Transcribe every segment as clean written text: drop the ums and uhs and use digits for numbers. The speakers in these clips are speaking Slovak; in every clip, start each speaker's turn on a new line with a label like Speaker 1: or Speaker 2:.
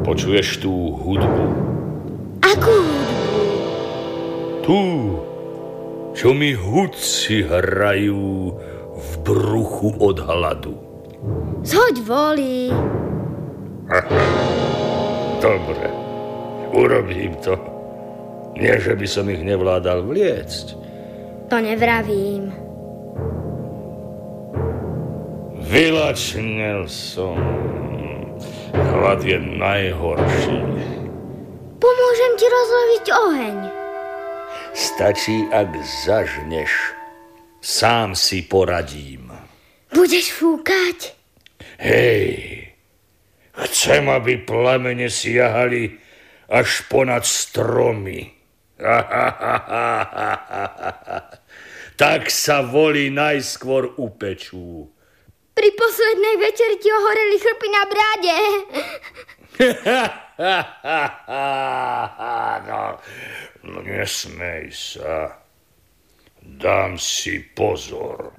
Speaker 1: Počuješ tú hudbu?
Speaker 2: Akú hudbu?
Speaker 1: Tú, čo mi hudci hrajú v bruchu od hladu.
Speaker 2: Zhoď voly.
Speaker 1: Dobre, urobím to. Nie, že by som ich nevládal vliecť.
Speaker 2: To nevravím.
Speaker 1: Vylačnel som. Hlad je najhorší.
Speaker 2: Pomôžem ti rozloviť oheň.
Speaker 1: Stačí, ak zažneš. Sám si poradím.
Speaker 2: Budeš fúkať?
Speaker 1: Hej, chcem, aby plamene siahali až ponad stromy. Tak sa voly najskôr upečú.
Speaker 2: Pri poslednej večeri ti ohoreli chlpy na bráde.
Speaker 1: No nesmej sa. Dám si pozor.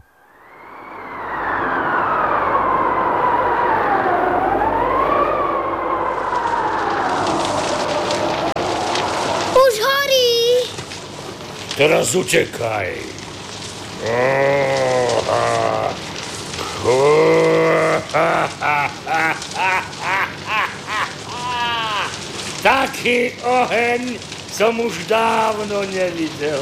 Speaker 2: Už horí.
Speaker 1: Teraz utekaj. Taký oheň som už dávno nevidel.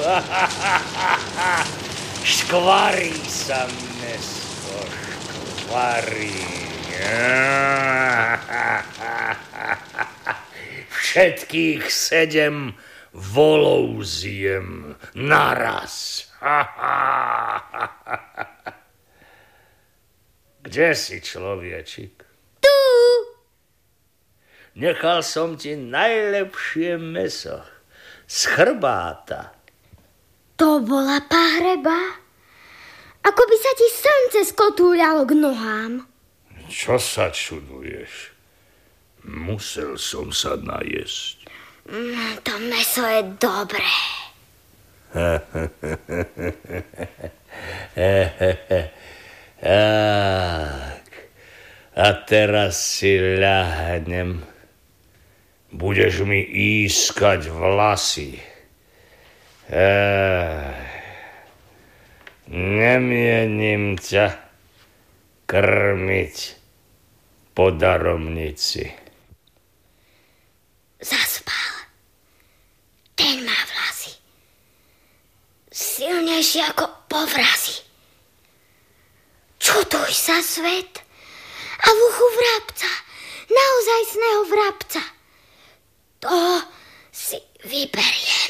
Speaker 1: Škvarí sa mesto, škvarí. Všetkých 7 volov zjem naraz. Kde si, človečik?
Speaker 2: Tu.
Speaker 1: Nechal som ti najlepšie mäso z chrbáta.
Speaker 2: To bola pahreba? Ako by sa ti slnce skotúľalo k nohám.
Speaker 1: Čo sa čuduješ? Musel som sa najesť.
Speaker 2: To mäso je dobré.
Speaker 1: Tak. A teraz si ľahnem. Budeš mi ískať vlasy. Nemienim ťa krmiť po daromnici.
Speaker 2: Zaspal. Ten má vlasy. Silnejšie ako povrazy. Čuduj sa, svet. A v uchu vrabca. Naozajstného vrabca. To